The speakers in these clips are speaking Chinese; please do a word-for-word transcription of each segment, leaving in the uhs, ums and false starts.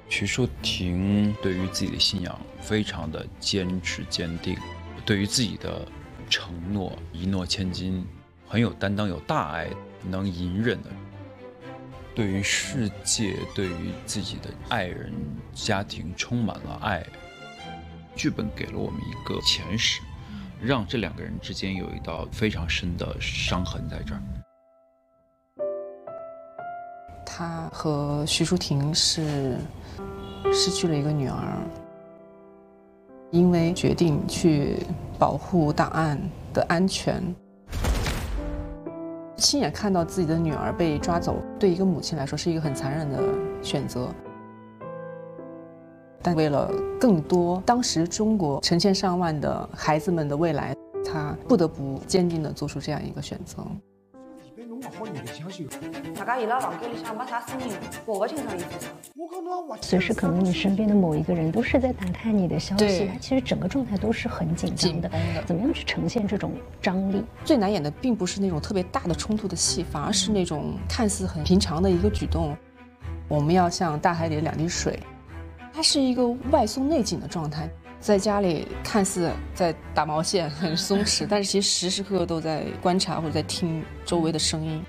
徐淑婷对于自己的信仰非常的坚持坚定，对于自己的承诺一诺千金，很有担当，有大爱，能隐忍的。对于世界，对于自己的爱人、家庭充满了爱。剧本给了我们一个前史，让这两个人之间有一道非常深的伤痕在这儿。 他和徐淑婷是失去了一个女儿，因为决定去保护档案的安全，亲眼看到自己的女儿被抓走，对一个母亲来说是一个很残忍的选择。但为了更多当时中国成千上万的孩子们的未来，他不得不坚定地做出这样一个选择。 大家伊拉房间里向没啥声音，我不清爽伊做啥。 随时可能你身边的某一个人都是在打探你的消息，他其实整个状态都是很紧张的。怎么样去呈现这种张力？ 最难演的并不是那种特别大的冲突的戏，反而是那种看似很平常的一个举动。我们要像大海里的两滴水，它是一个外松内紧的状态。在家里看似在打毛线很松弛，但是其实时时刻刻都在观察或者在听周围的声音。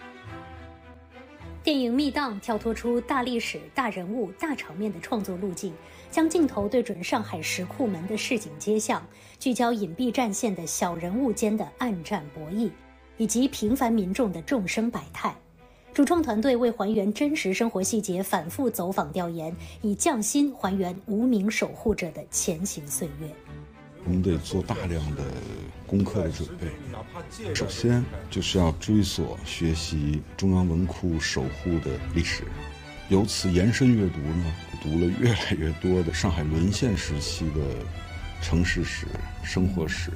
电影《密档》跳脱出大历史、大人物、大场面的创作路径，将镜头对准上海石库门的市井街巷，聚焦隐蔽战线的小人物间的暗战博弈，以及平凡民众的众生百态。主创团队为还原真实生活细节，反复走访调研，以匠心还原无名守护者的前行岁月。 我们得做大量的功课的准备，首先就是要追索学习中央文库守护的历史，由此延伸阅读呢，读了越来越多的上海沦陷时期的城市史、生活史，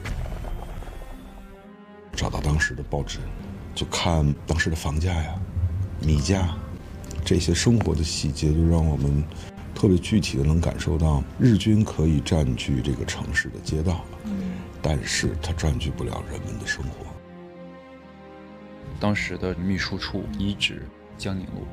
找到当时的报纸，就看当时的房价呀、米价，这些生活的细节，就让我们特别具体的能感受到，日军可以占据这个城市的街道，嗯，但是它占据不了人们的生活。 当时的秘书处遗址江宁路，